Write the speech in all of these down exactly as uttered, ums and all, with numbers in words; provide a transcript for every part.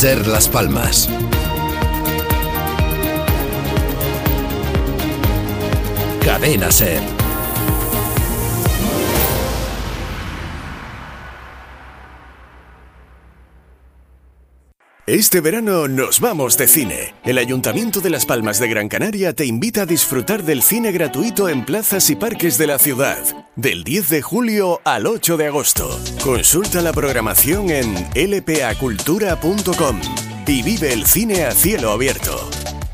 Ser Las Palmas. Cadena Ser. Este verano nos vamos de cine. El Ayuntamiento de Las Palmas de Gran Canaria te invita a disfrutar del cine gratuito en plazas y parques de la ciudad, del diez de julio al ocho de agosto. Consulta la programación en l p a cultura punto com y vive el cine a cielo abierto.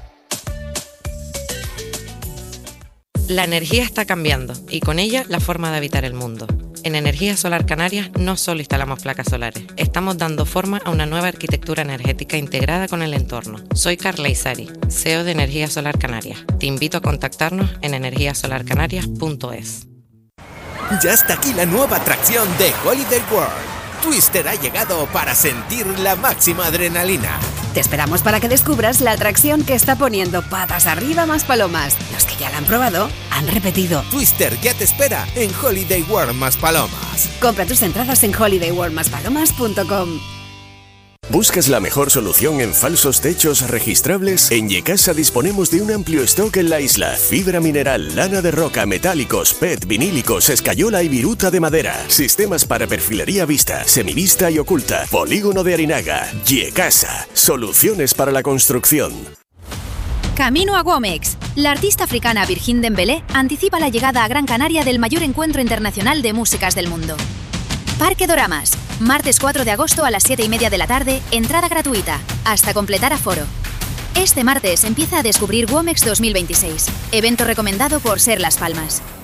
La energía está cambiando y con ella la forma de habitar el mundo. En Energía Solar Canarias no solo instalamos placas solares, estamos dando forma a una nueva arquitectura energética integrada con el entorno. Soy Carla Isari, C E O de Energía Solar Canarias. Te invito a contactarnos en energía solar canarias punto es. Ya está aquí la nueva atracción de Holiday World. Twister ha llegado para sentir la máxima adrenalina. Te esperamos para que descubras la atracción que está poniendo patas arriba más palomas. Los que ya la han probado han repetido. Twister ya te espera en Holiday World Más Palomas. Compra tus entradas en holiday world más palomas punto com. ¿Buscas la mejor solución en falsos techos registrables? En Yecasa disponemos de un amplio stock en la isla. Fibra mineral, lana de roca, metálicos, P E T, vinílicos, escayola y viruta de madera. Sistemas para perfilería vista, semivista y oculta. Polígono de Arinaga. Yecasa. Soluciones para la construcción. Camino a Womex. La artista africana Virgin Dembélé anticipa la llegada a Gran Canaria del mayor encuentro internacional de músicas del mundo. Parque Doramas, martes cuatro de agosto a las siete y media de la tarde, entrada gratuita, hasta completar aforo. Este martes empieza a descubrir Womex dos mil veintiséis, evento recomendado por Ser Las Palmas.